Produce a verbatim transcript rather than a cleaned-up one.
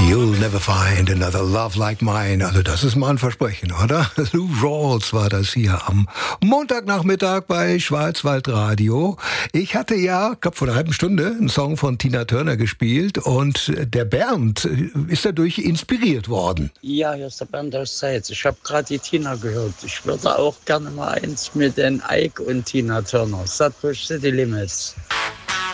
You'll never find another love like mine. Also das ist mal ein Versprechen, oder? Lou Rawls war das hier am Montagnachmittag bei Schwarzwaldradio. Ich hatte ja, ich glaube vor einer halben Stunde, einen Song von Tina Turner gespielt und der Bernd ist dadurch inspiriert worden. Ja, hier ist der Bernd aus Zeitz. Ich habe gerade die Tina gehört. Ich würde auch gerne mal eins mit den Ike und Tina Turner. Sadbush City Limits.